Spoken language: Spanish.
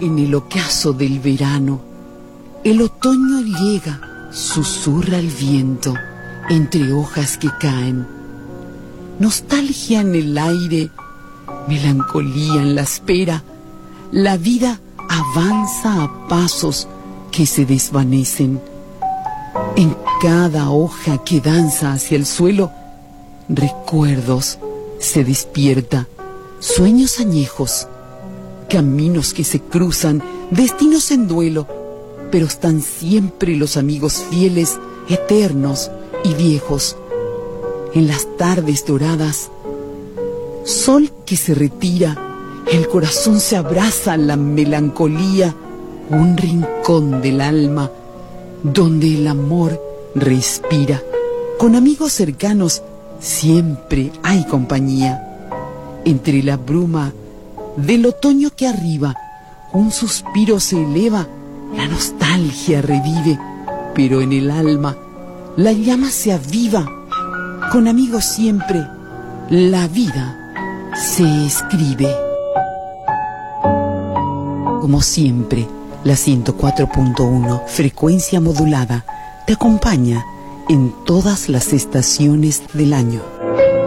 En el ocaso del verano, el otoño llega, susurra el viento entre hojas que caen. Nostalgia en el aire, melancolía en la espera. La vida avanza a pasos que se desvanecen. En cada hoja que danza hacia el suelo, recuerdos se despierta, sueños añejos, caminos que se cruzan, destinos en duelo, pero están siempre los amigos fieles, eternos y viejos. En las tardes doradas, sol que se retira, el corazón se abraza, la melancolía, un rincón del alma donde el amor respira. Con amigos cercanos siempre hay compañía. Entre la bruma del otoño que arriba, un suspiro se eleva, la nostalgia revive, pero en el alma la llama se aviva. Con amigos siempre la vida se escribe. Como siempre, la 104.1, frecuencia modulada, te acompaña en todas las estaciones del año.